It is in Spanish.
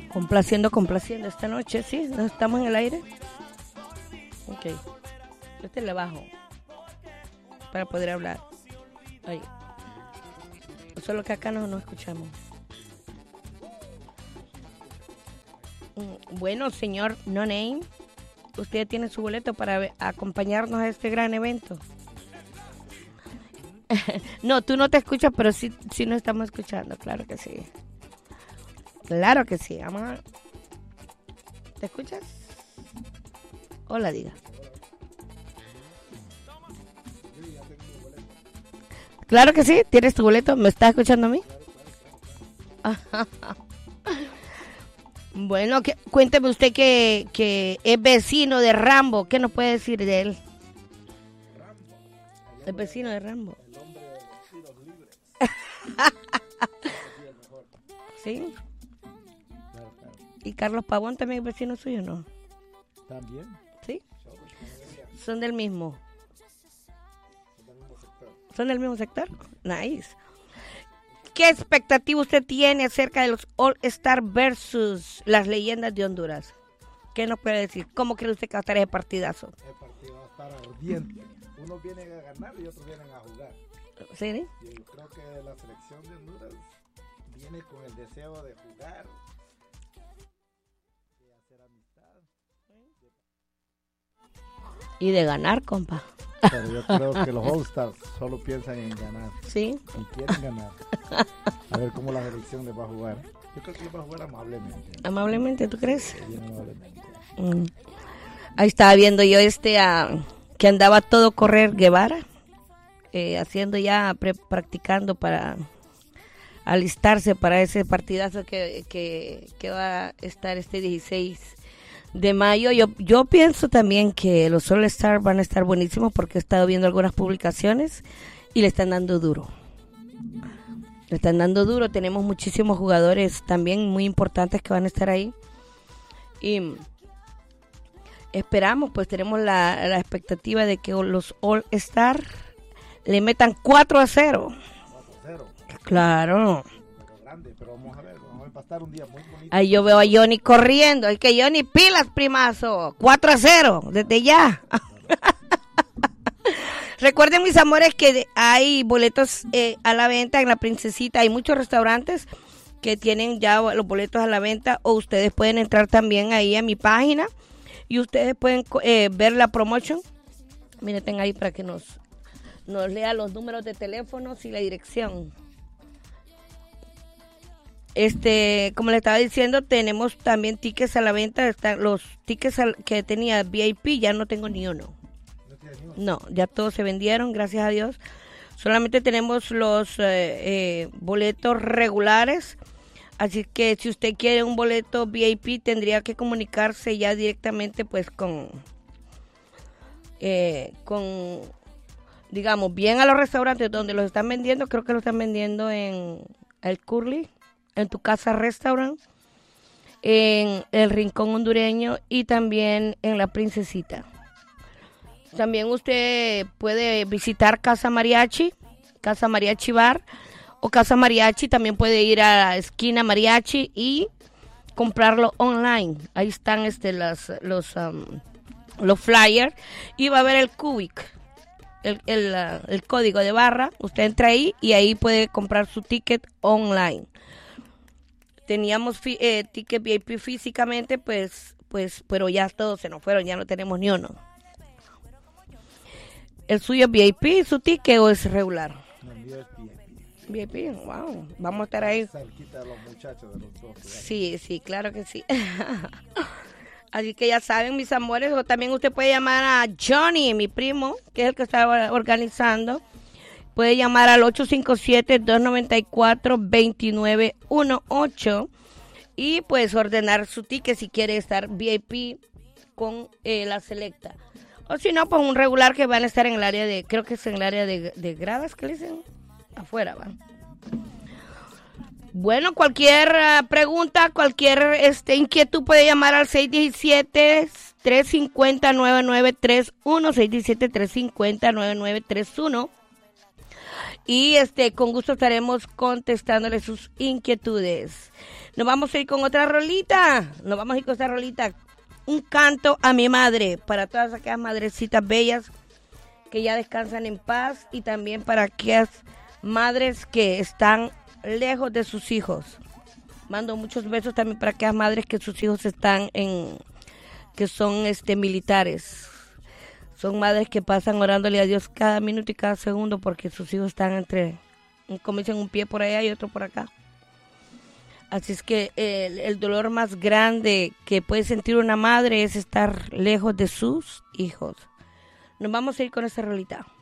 Complaciendo esta noche, ¿sí? ¿Estamos en el aire? Ok. Este le bajo para poder hablar. Ahí. Solo que acá no escuchamos. Bueno, señor No Name, usted tiene su boleto para acompañarnos a este gran evento. No, tú no te escuchas, pero sí nos estamos escuchando, claro que sí. Claro que sí, vamos a... ¿Te escuchas? Hola, diga. Claro que sí, tienes tu boleto, ¿me estás escuchando a mí? Bueno, cuénteme usted que es vecino de Rambo, ¿qué nos puede decir de él? El vecino de Rambo. El hombre de los tiros libres. ¿Sí? Claro. ¿Y Carlos Pavón también es vecino suyo, no? También. ¿Sí? Son del mismo. ¿Son del mismo sector? Nice. ¿Qué expectativa usted tiene acerca de los All-Star versus las leyendas de Honduras? ¿Qué nos puede decir? ¿Cómo cree usted que va a estar ese partidazo? El partido va a estar ardiente. Unos vienen a ganar y otros vienen a jugar. ¿Sí? Y yo creo que la selección de Honduras viene con el deseo de jugar, de hacer amistad. Y de ganar, compa. Pero yo creo que los All-Stars solo piensan en ganar. ¿Sí? Y quieren ganar. A ver cómo la selección les va a jugar. Yo creo que les va a jugar amablemente. ¿Amablemente, tú crees? Bien amablemente. Ahí estaba viendo yo que andaba todo correr Guevara, haciendo ya, practicando para alistarse para ese partidazo que va a estar este 16 de mayo. Yo pienso también que los All Stars van a estar buenísimos porque he estado viendo algunas publicaciones y le están dando duro. Tenemos muchísimos jugadores también muy importantes que van a estar ahí. Y esperamos, pues tenemos la expectativa de que los All Star le metan 4-0. 4-0. Claro. Pero grande, pero vamos a pasar un día muy bonito. Ahí yo veo a Johnny corriendo. Es que Johnny, pilas, primazo. 4-0, desde ya. Recuerden, mis amores, que hay boletos a la venta en La Princesita. Hay muchos restaurantes que tienen ya los boletos a la venta, o ustedes pueden entrar también ahí a mi página y ustedes pueden ver la promotion. Miren, tengan ahí para que nos lea los números de teléfonos y la dirección. Como le estaba diciendo, tenemos también tickets a la venta. Están los tickets que tenía VIP, ya no tengo ni uno. No, ya todos se vendieron, gracias a Dios. Solamente tenemos los boletos regulares. Así que si usted quiere un boleto VIP, tendría que comunicarse ya directamente pues con digamos, bien a los restaurantes donde los están vendiendo. Creo que lo están vendiendo en el Curly, en Tu Casa Restaurant, en el Rincón Hondureño y también en La Princesita. También usted puede visitar Casa Mariachi Bar o Casa Mariachi. También puede ir a la esquina Mariachi y comprarlo online. Ahí están los flyers y va a haber el cubic, el código de barra. Usted entra ahí y ahí puede comprar su ticket online. Teníamos ticket VIP físicamente, pues, pero ya todos se nos fueron, ya no tenemos ni uno. ¿El suyo es VIP, su ticket, o es regular? No, el mío es VIP. VIP, wow, vamos a estar ahí. Cerquita de los muchachos de los dos. Sí, claro que sí. Así que ya saben, mis amores, o también usted puede llamar a Johnny, mi primo, que es el que está organizando. Puede llamar al 857-294-2918 y pues ordenar su ticket si quiere estar VIP con la selecta. O si no, pues un regular que van a estar en el área de, creo que es en el área de gradas, ¿qué le dicen? Afuera, van. Bueno, cualquier pregunta, cualquier inquietud puede llamar al 617-350-9931, 617-350-9931. Y con gusto estaremos contestándole sus inquietudes. Nos vamos a ir con otra rolita. Un canto a mi madre, para todas aquellas madrecitas bellas que ya descansan en paz y también para aquellas madres que están lejos de sus hijos. Mando muchos besos también para aquellas madres que sus hijos están que son militares. Son madres que pasan orándole a Dios cada minuto y cada segundo porque sus hijos están como dicen, un pie por allá y otro por acá. Así es que el dolor más grande que puede sentir una madre es estar lejos de sus hijos. Nos vamos a ir con esta rolita.